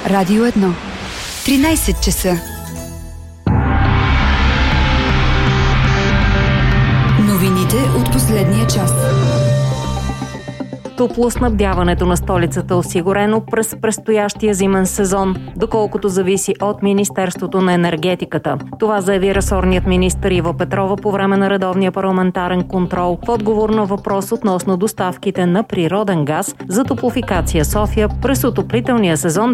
Радио 1. 13 часа. Новините от последния час. Топлоснабдяването на столицата е осигурено през предстоящия зимен сезон, доколкото зависи от Министерството на енергетиката. Това заяви ресорният министър Ива Петрова по време на редовния парламентарен контрол в отговор на въпрос относно доставките на природен газ за Топлофикация София през отоплителния сезон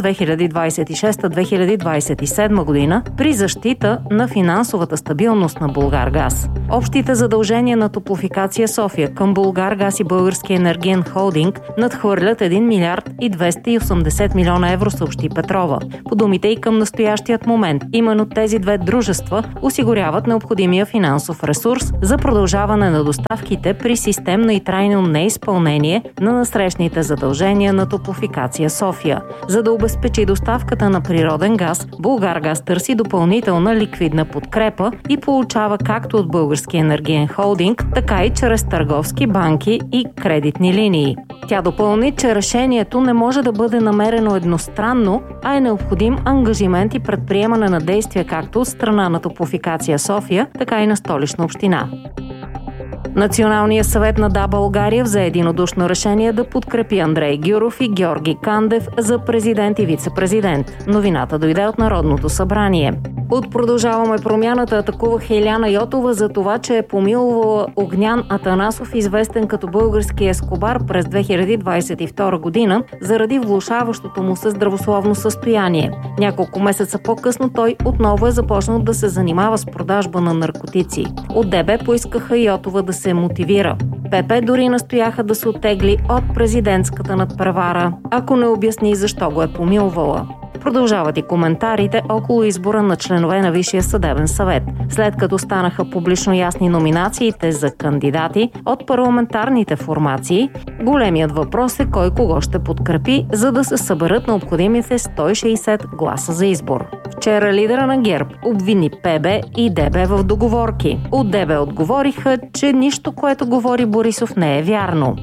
2026-2027 година при защита на финансовата стабилност на Булгаргаз. Общите задължения на Топлофикация София към Булгаргаз и Българския енергиен холдинг надхвърлят 1 милиард и 280 милиона евро, съобщи Петрова. По думите и към настоящият момент, именно тези две дружества осигуряват необходимия финансов ресурс за продължаване на доставките при системно и трайно неизпълнение на насрещните задължения на Топлофикация София. За да обезпечи доставката на природен газ, Булгаргаз търси допълнителна ликвидна подкрепа и получава както от Българския енергиен холдинг, така и чрез търговски банки и кредитни линии. Тя допълни, че решението не може да бъде намерено едностранно, а е необходим ангажимент и предприемане на действия както от страна на Топлофикация София, така и на Столична община. Националният съвет на Да, България взе единодушно решение да подкрепи Андрей Гюров и Георги Кандев за президент и вице-президент. Новината дойде от Народното събрание. От Продължаваме промяната атакуваха Иляна Йотова за това, че е помилвала Огнян Атанасов, известен като български ескобар, през 2022 година, заради влошаващото му се здравословно състояние. Няколко месеца по-късно той отново е започнал да се занимава с продажба на наркотици. От ДБ поискаха Йотова да се мотивира. ПП дори настояха да се оттегли от президентската надпревара, ако не обясни защо го е помилвала. Продължават и коментарите около избора на членове на Висшия съдебен съвет. След като станаха публично ясни номинациите за кандидати от парламентарните формации, големият въпрос е кой кого ще подкрепи, за да се съберат необходимите 160 гласа за избор. Вчера лидера на ГЕРБ обвини ПБ и ДБ в договорки. От ДБ отговориха, че нищо, което говори Борисов, не е вярно.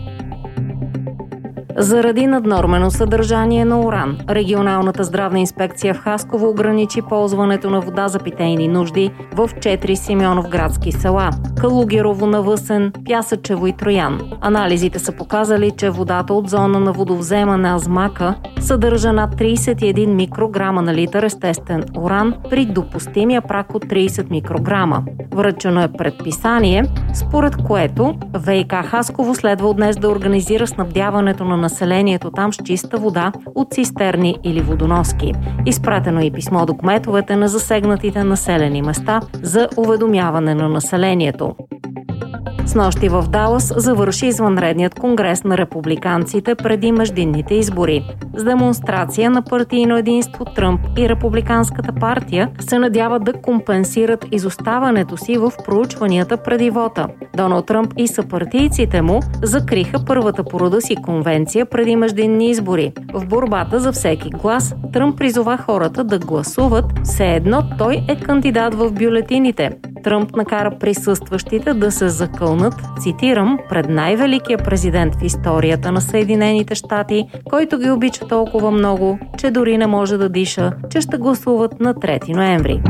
Заради наднормено съдържание на уран, регионалната здравна инспекция в Хасково ограничи ползването на вода за питейни нужди в 4 симеоновградски села – Калугерово, Навъсен, Пясъчево и Троян. Анализите са показали, че водата от зона на водовземане Азмака съдържа над 31 микрограма на литър естествен уран при допустимия праг от 30 микрограма. Връчено е предписание, според което ВиК Хасково следва от днес да организира снабдяването на населението там с чиста вода от цистерни или водоноски. Изпратено е и писмо до кметовете на засегнатите населени места за уведомяване на населението. Снощи в Далас завърши извънредният конгрес на републиканците преди междинните избори. С демонстрация на партийно единство Тръмп и Републиканската партия се надяват да компенсират изоставането си в проучванията преди вота. Доналд Тръмп и съпартийците му закриха първата по рода си конвенция преди междинни избори. В борбата за всеки глас Тръмп призова хората да гласуват, все едно той е кандидат в бюлетините. Тръмп накара присъстващите да се закълнат, цитирам, пред най-великия президент в историята на Съединените щати, който ги обича толкова много, че дори не може да диша, че ще гласуват на 3 ноември.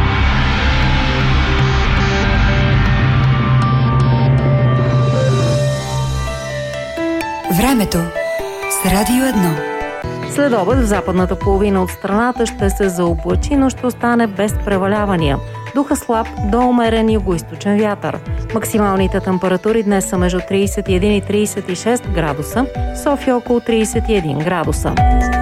Времето с Радио 1. След обед в западната половина от страната ще се заоблачи, но ще остане без превалявания. Духа слаб до умерен югоизточен вятър. Максималните температури днес са между 31 и 36 градуса, София около 31 градуса.